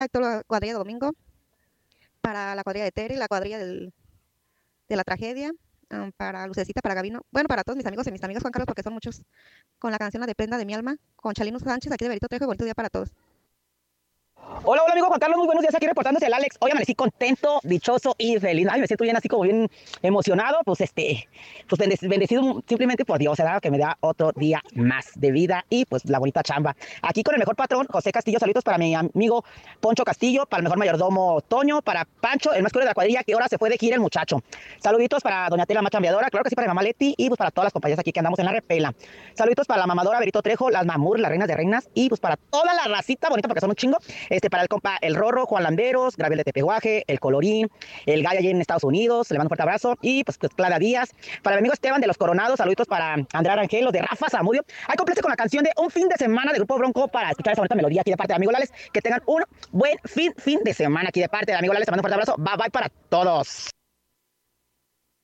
toda la cuadrilla de Domingo, para la cuadrilla de Tere, la cuadrilla de la tragedia, para Lucecita, para Gabino, bueno, para todos mis amigos y mis amigas, Juan Carlos, porque son muchos, con la canción La de Prenda de mi alma, con Chalino Sánchez, aquí de Berito Trejo, y bonito día para todos. Hola, hola amigo Juan Carlos, muy buenos días, aquí reportándose el Alex. Hoy amanecí contento, dichoso y feliz. Ay, me siento bien así como bien emocionado, bendecido simplemente por Dios, ¿verdad? Que me da otro día más de vida y pues la bonita chamba. Aquí con el mejor patrón, José Castillo, saluditos para mi amigo Poncho Castillo, para el mejor mayordomo Toño, para Pancho, el más curo de la cuadrilla, que ahora se fue de gira el muchacho. Saluditos para doña Tela, más chambeadora, claro que sí, para mi mamá Leti y pues para todas las compañías aquí que andamos en la repela. Saluditos para la mamadora Berito Trejo, las mamur, las reinas de reinas y pues para toda la racita bonita porque son un chingo. Para el compa El Rorro, Juan Landeros, Gabriel de Tepehuaje, El Colorín, el Gallo allí en Estados Unidos, le mando un fuerte abrazo, y pues Clara Díaz, para mi amigo Esteban de Los Coronados, saluditos para Andrea Arangelo, de Rafa Zamudio. Hay completo con la canción de Un Fin de Semana del Grupo Bronco para escuchar esa bonita melodía aquí de parte de amigo Lales. Que tengan un buen fin de semana aquí de parte de amigo Lales, te mando un fuerte abrazo, bye bye para todos.